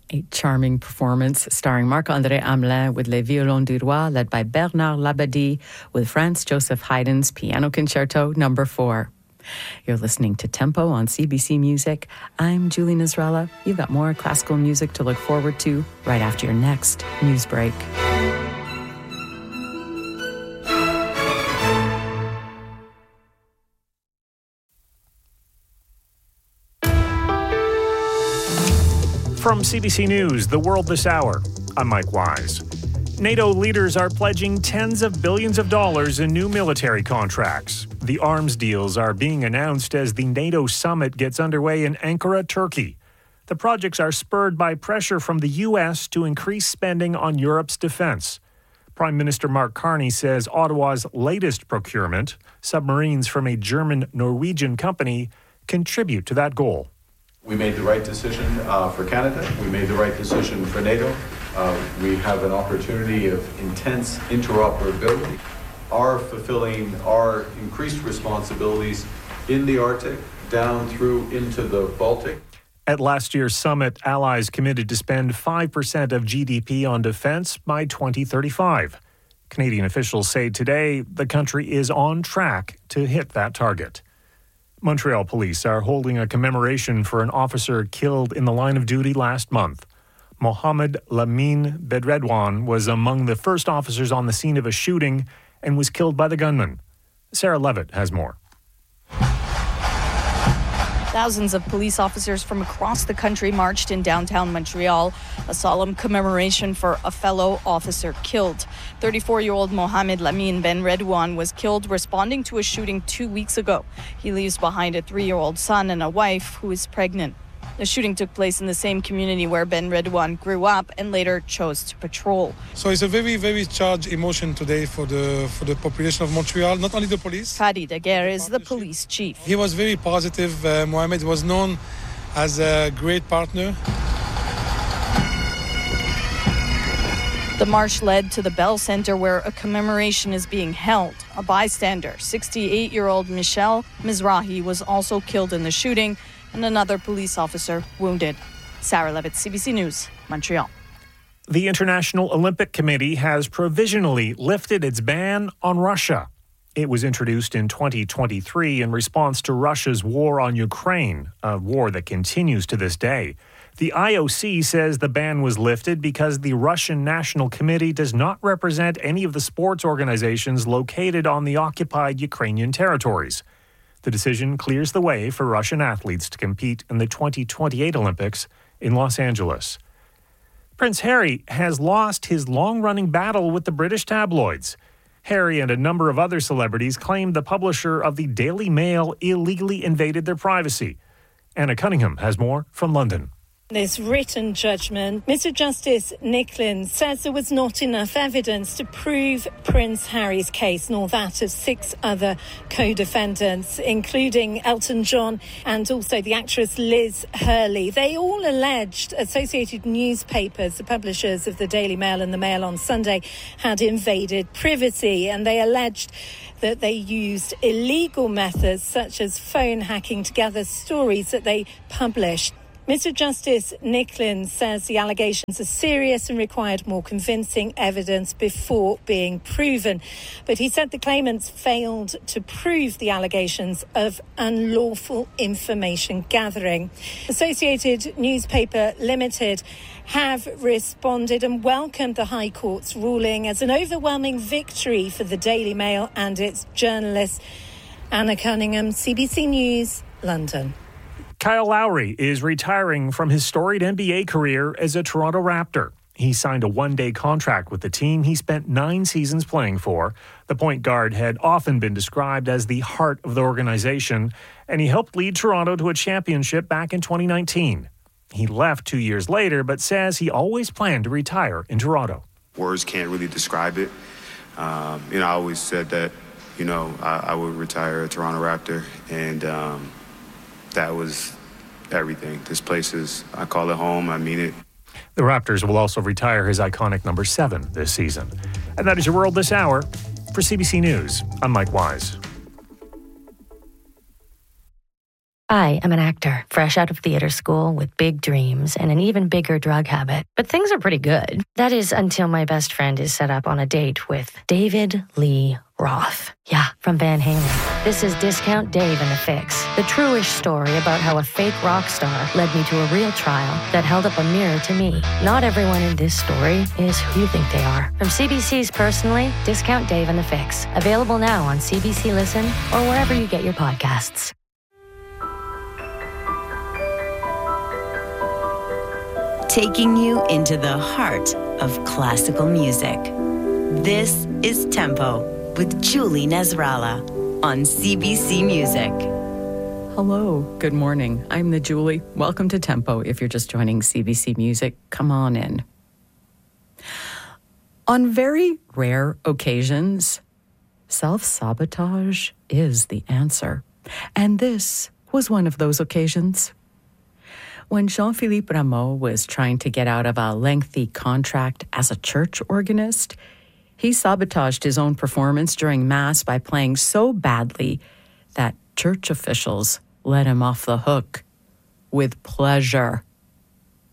A charming performance starring Marc-André Hamelin with Les Violons du Roi, led by Bernard Labadie, with Franz Joseph Haydn's Piano Concerto No. 4. You're listening to Tempo on CBC Music. I'm Julie Nazrella. You've got more classical music to look forward to right after your next news break. From CBC News, The World This Hour, I'm Mike Wise. NATO leaders are pledging tens of billions of dollars in new military contracts. The arms deals are being announced as the NATO summit gets underway in Ankara, Turkey. The projects are spurred by pressure from the U.S. to increase spending on Europe's defense. Prime Minister Mark Carney says Ottawa's latest procurement, submarines from a German-Norwegian company, contribute to that goal. We made the right decision for Canada. We made the right decision for NATO. We have an opportunity of intense interoperability. Are fulfilling our increased responsibilities in the Arctic, down through into the Baltic. At last year's summit, allies committed to spend 5% of GDP on defense by 2035. Canadian officials say today the country is on track to hit that target. Montreal police are holding a commemoration for an officer killed in the line of duty last month. Mohamed Lamine Bedredwan was among the first officers on the scene of a shooting and was killed by the gunman. Sarah Levitt has more. Thousands of police officers from across the country marched in downtown Montreal, a solemn commemoration for a fellow officer killed. 34-year-old Mohamed Lamine Ben Redouane was killed responding to a shooting 2 weeks ago. He leaves behind a 3-year-old son and a wife who is pregnant. The shooting took place in the same community where Ben Redouane grew up and later chose to patrol. So it's a very, very charged emotion today for the population of Montreal, not only the police. Fadi Daguerre is the police chief. He was very positive. Mohamed was known as a great partner. The march led to the Bell Centre where a commemoration is being held. A bystander, 68-year-old Michel Mizrahi, was also killed in the shooting, and another police officer wounded. Sarah Levitt, CBC News, Montreal. The International Olympic Committee has provisionally lifted its ban on Russia. It was introduced in 2023 in response to Russia's war on Ukraine, a war that continues to this day. The IOC says the ban was lifted because the Russian National Committee does not represent any of the sports organizations located on the occupied Ukrainian territories. The decision clears the way for Russian athletes to compete in the 2028 Olympics in Los Angeles. Prince Harry has lost his long-running battle with the British tabloids. Harry and a number of other celebrities claimed the publisher of the Daily Mail illegally invaded their privacy. Anna Cunningham has more from London. This written judgment, Mr. Justice Nicklin says there was not enough evidence to prove Prince Harry's case, nor that of 6 other co-defendants, including Elton John and also the actress Liz Hurley. They all alleged Associated Newspapers, the publishers of the Daily Mail and the Mail on Sunday, had invaded privacy, and they alleged that they used illegal methods such as phone hacking to gather stories that they published. Mr. Justice Nicklin says the allegations are serious and required more convincing evidence before being proven. But he said the claimants failed to prove the allegations of unlawful information gathering. Associated Newspaper Limited have responded and welcomed the High Court's ruling as an overwhelming victory for the Daily Mail and its journalists. Anna Cunningham, CBC News, London. Kyle Lowry is retiring from his storied NBA career as a Toronto Raptor. He signed a one-day contract with the team he spent 9 seasons playing for. The point guard had often been described as the heart of the organization, and he helped lead Toronto to a championship back in 2019. He left 2 years later, but says he always planned to retire in Toronto. Words can't really describe it. I always said that, I would retire a Toronto Raptor, and that was everything. This place I call it home. I mean it. The Raptors will also retire his iconic number 7 this season. And that is your World This Hour. For CBC News, I'm Mike Wise. I am an actor, fresh out of theater school with big dreams and an even bigger drug habit. But things are pretty good. That is until my best friend is set up on a date with David Lee Roth. Yeah, from Van Halen. This is Discount Dave and the Fix, the true-ish story about how a fake rock star led me to a real trial that held up a mirror to me. Not everyone in this story is who you think they are. From CBC's Personally, Discount Dave and the Fix. Available now on CBC Listen or wherever you get your podcasts. Taking you into the heart of classical music. This is Tempo with Julie Nasrallah on CBC Music. Hello, good morning. I'm the Julie. Welcome to Tempo. If you're just joining CBC Music, come on in. On very rare occasions, self-sabotage is the answer. And this was one of those occasions. When Jean-Philippe Rameau was trying to get out of a lengthy contract as a church organist, he sabotaged his own performance during Mass by playing so badly that church officials let him off the hook with pleasure.